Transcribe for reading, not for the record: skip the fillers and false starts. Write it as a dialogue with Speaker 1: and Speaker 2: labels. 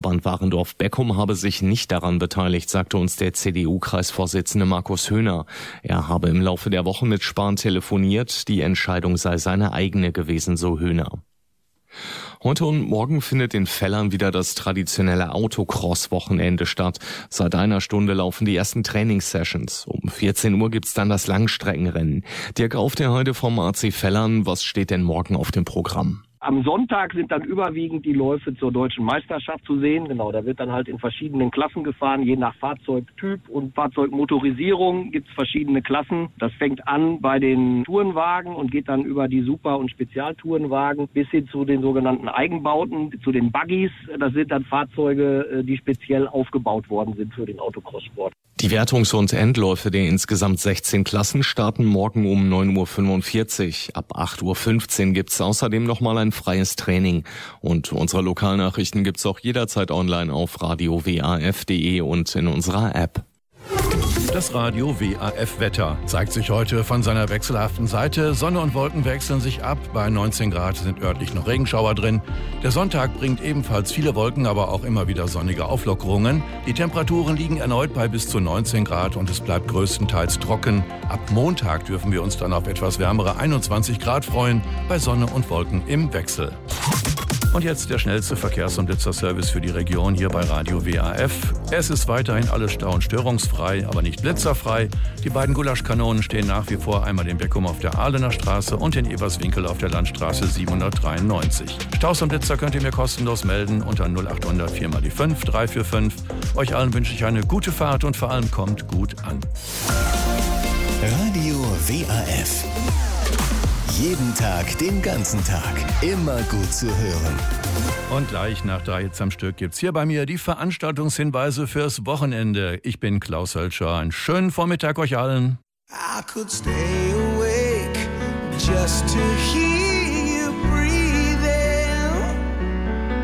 Speaker 1: Aufwand Warendorf-Beckum habe sich nicht daran beteiligt, sagte uns der CDU-Kreisvorsitzende Markus Höhner. Er habe im Laufe der Woche mit Spahn telefoniert, die Entscheidung sei seine eigene gewesen, so Höhner. Heute und morgen findet in Vellern wieder das traditionelle Autocross-Wochenende statt. Seit einer Stunde laufen die ersten Trainingssessions. Um 14 Uhr gibt's dann das Langstreckenrennen. Dirk auf der Heide vom AC Vellern, was steht denn morgen auf dem Programm?
Speaker 2: Am Sonntag sind dann überwiegend die Läufe zur deutschen Meisterschaft zu sehen. Genau, da wird dann halt in verschiedenen Klassen gefahren. Je nach Fahrzeugtyp und Fahrzeugmotorisierung gibt's verschiedene Klassen. Das fängt an bei den Tourenwagen und geht dann über die Super- und Spezialtourenwagen bis hin zu den sogenannten Eigenbauten, zu den Buggies. Das sind dann Fahrzeuge, die speziell aufgebaut worden sind für den Autocross-Sport.
Speaker 1: Die Wertungs- und Endläufe der insgesamt 16 Klassen starten morgen um 9.45 Uhr. Ab 8.15 Uhr gibt's außerdem nochmal ein freies Training. Und unsere Lokalnachrichten gibt's auch jederzeit online auf radio-waf.de und in unserer App.
Speaker 3: Das Radio WAF-Wetter zeigt sich heute von seiner wechselhaften Seite. Sonne und Wolken wechseln sich ab. Bei 19 Grad sind örtlich noch Regenschauer drin. Der Sonntag bringt ebenfalls viele Wolken, aber auch immer wieder sonnige Auflockerungen. Die Temperaturen liegen erneut bei bis zu 19 Grad und es bleibt größtenteils trocken. Ab Montag dürfen wir uns dann auf etwas wärmere 21 Grad freuen, bei Sonne und Wolken im Wechsel. Und jetzt der schnellste Verkehrs- und Blitzerservice für die Region hier bei Radio WAF. Es ist weiterhin alles stau- und störungsfrei, aber nicht blitzerfrei. Die beiden Gulaschkanonen stehen nach wie vor, einmal den Beckum auf der Ahlener Straße und den Eberswinkel auf der Landstraße 793. Staus und Blitzer könnt ihr mir kostenlos melden unter 0800 4x5 345. Euch allen wünsche ich eine gute Fahrt und vor allem kommt gut an.
Speaker 4: Radio WAF. Jeden Tag, den ganzen Tag. Immer gut zu hören.
Speaker 3: Und gleich nach 3 Hits am Stück gibt's hier bei mir die Veranstaltungshinweise fürs Wochenende. Ich bin Klaus Hölscher. Einen schönen Vormittag euch allen.
Speaker 5: I could stay awake just to hear